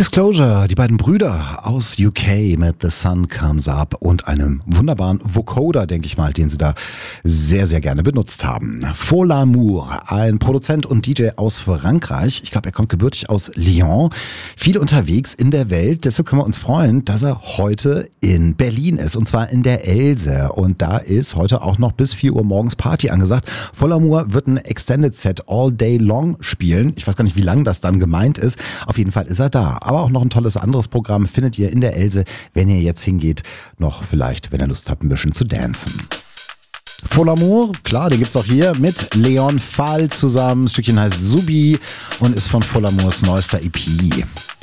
Disclosure, die beiden Brüder aus UK mit The Sun Comes Up und einem wunderbaren Vocoder, denke ich mal, den sie da sehr, sehr gerne benutzt haben. Faux L'Amour, ein Produzent und DJ aus Frankreich. Ich glaube, er kommt gebürtig aus Lyon. Viel unterwegs in der Welt. Deshalb können wir uns freuen, dass er heute in Berlin ist. Und zwar in der Else. Und da ist heute auch noch bis 4 Uhr morgens Party angesagt. Faux L'Amour wird ein Extended Set all day long spielen. Ich weiß gar nicht, wie lang das dann gemeint ist. Auf jeden Fall ist er da. Aber auch noch ein tolles anderes Programm findet ihr in der Else, wenn ihr jetzt hingeht. Noch vielleicht, wenn ihr Lust habt, ein bisschen zu dancen. Faux L'Amour, klar, den gibt's auch hier mit Leon Fall zusammen. Das Stückchen heißt Subi und ist von Faux L'Amours neuester EP.